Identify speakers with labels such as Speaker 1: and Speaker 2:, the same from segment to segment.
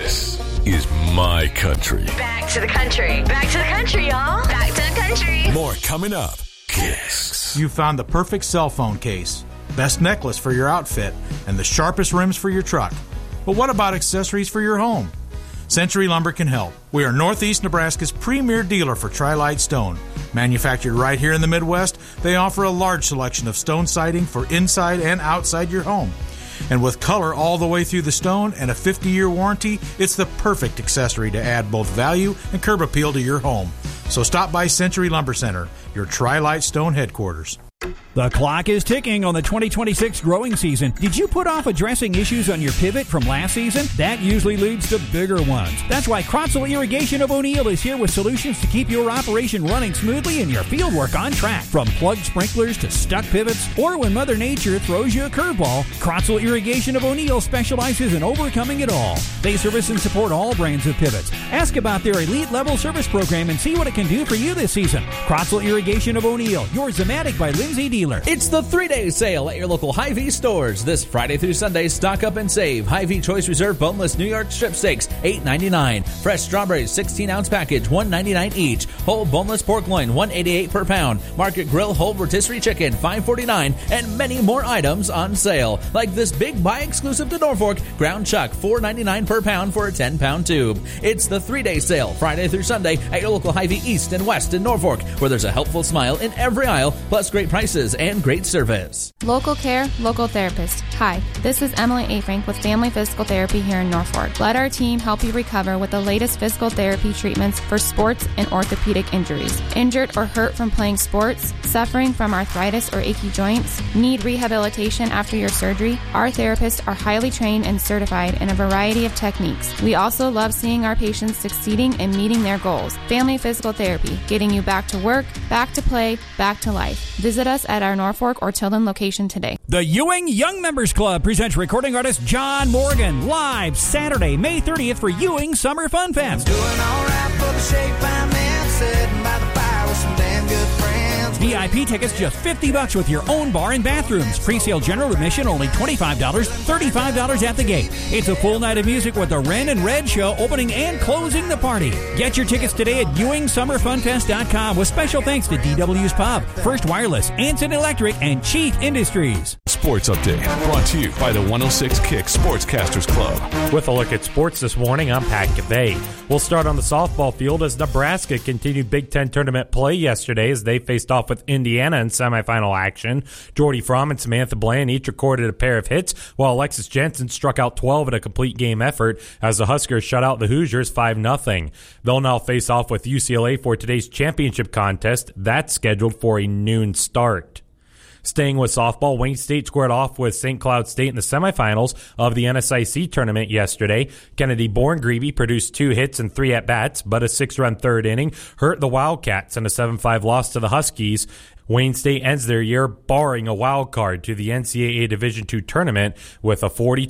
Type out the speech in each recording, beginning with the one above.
Speaker 1: This is my country.
Speaker 2: Back to the country. Back to the country, y'all. Back to the country.
Speaker 1: More coming up. Kicks.
Speaker 3: You found the perfect cell phone case, best necklace for your outfit, and the sharpest rims for your truck. But what about accessories for your home? Century Lumber can help. We are Northeast Nebraska's premier dealer for Tri-Lite Stone. Manufactured right here in the Midwest, they offer a large selection of stone siding for inside and outside your home. And with color all the way through the stone and a 50-year warranty, it's the perfect accessory to add both value and curb appeal to your home. So stop by Century Lumber Center, your Tri-Lite Stone headquarters.
Speaker 4: The clock is ticking on the 2026 growing season. Did you put off addressing issues on your pivot from last season? That usually leads to bigger ones. That's why Krotzel Irrigation of O'Neill is here with solutions to keep your operation running smoothly and your field work on track. From plugged sprinklers to stuck pivots, or when Mother Nature throws you a curveball, Krotzel Irrigation of O'Neill specializes in overcoming it all. They service and support all brands of pivots. Ask about their elite level service program and see what it can do for you this season. Krotzel Irrigation of O'Neill, your Zematic by Lindsay dealer.
Speaker 5: It's the 3-day sale at your local Hy-Vee stores. This Friday through Sunday, stock up and save. Hy-Vee Choice Reserve Boneless New York Strip Steaks, $8.99. Fresh strawberries, 16-ounce package, $1.99 each. Whole boneless pork loin, $1.88 per pound. Market Grill whole rotisserie chicken, $5.49. And many more items on sale. Like this big buy exclusive to Norfolk, ground chuck, $4.99 per pound for a 10-pound tube. It's the 3-day sale, Friday through Sunday at your local Hy-Vee East and West in Norfolk, where there's a helpful smile in every aisle, plus great prices and great service.
Speaker 6: Local care, local therapist. Hi, this is Emily Afrank with Family Physical Therapy here in Norfolk. Let our team help you recover with the latest physical therapy treatments for sports and orthopedic injuries. Injured or hurt from playing sports, suffering from arthritis or achy joints, need rehabilitation after your surgery? Our therapists are highly trained and certified in a variety of techniques. We also love seeing our patients succeeding and meeting their goals. Family Physical Therapy, getting you back to work, back to play, back to life. Visit us at our Norfolk or Tilden location today.
Speaker 4: The Ewing Young Members Club presents recording artist John Morgan live Saturday, May 30th for Ewing Summer Fun Fest.
Speaker 7: Doing all right for the shape I'm in, sitting by the fire with some damn good friends.
Speaker 4: VIP tickets just $50 with your own bar and bathrooms. Pre-sale general admission only $25, $35 at the gate. It's a full night of music with the Ren and Red show opening and closing the party. Get your tickets today at EwingSummerFunFest.com with special thanks to DW's Pub, First Wireless, Anson Electric, and Chief Industries.
Speaker 1: Sports Update brought to you by the 106 Kick Sportscasters Club.
Speaker 8: With a look at sports this morning, I'm Pat Cabe. We'll start on the softball field as Nebraska continued Big Ten tournament play yesterday as they faced off with Indiana in semifinal action. Jordy Fromm and Samantha Bland each recorded a pair of hits, while Alexis Jensen struck out 12 in a complete game effort as the Huskers shut out the Hoosiers 5-0. They'll now face off with UCLA for today's championship contest. That's scheduled for a noon start. Staying with softball, Wayne State squared off with St. Cloud State in the semifinals of the NSIC tournament yesterday. Kennedy Borngreevy produced 2 hits and 3 at-bats, but a 6-run third inning hurt the Wildcats in a 7-5 loss to the Huskies. Wayne State ends their year barring a wild card to the NCAA Division II tournament with a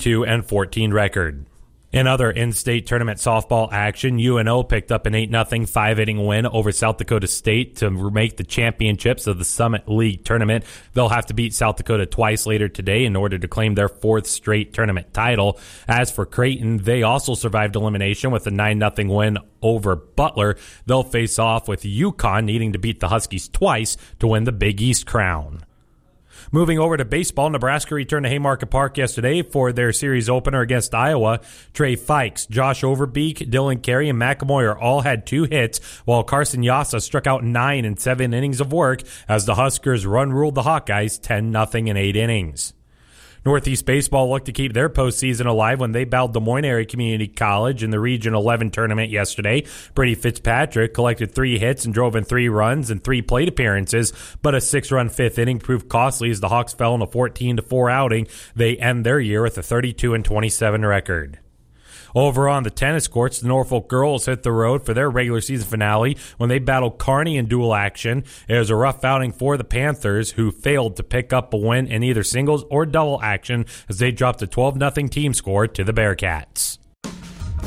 Speaker 8: 42-14 record. In other in-state tournament softball action, UNO picked up an 8-0 5-inning win over South Dakota State to make the championships of the Summit League tournament. They'll have to beat South Dakota twice later today in order to claim their 4th straight tournament title. As for Creighton, they also survived elimination with a 9-0 win over Butler. They'll face off with UConn needing to beat the Huskies twice to win the Big East crown. Moving over to baseball, Nebraska returned to Haymarket Park yesterday for their series opener against Iowa. Trey Fikes, Josh Overbeek, Dylan Carey, and Matt Moyer all had 2 hits, while Carson Yassa struck out 9 in 7 innings of work as the Huskers run-ruled the Hawkeyes 10-0 in 8 innings. Northeast Baseball looked to keep their postseason alive when they battled Des Moines Area Community College in the Region 11 tournament yesterday. Brady Fitzpatrick collected 3 hits and drove in 3 runs and 3 plate appearances, but a 6-run 5th inning proved costly as the Hawks fell in a 14-4 outing. They end their year with a 32-27 record. Over on the tennis courts, the Norfolk girls hit the road for their regular season finale when they battled Kearney in dual action. It was a rough outing for the Panthers, who failed to pick up a win in either singles or double action as they dropped a 12-0 team score to the Bearcats.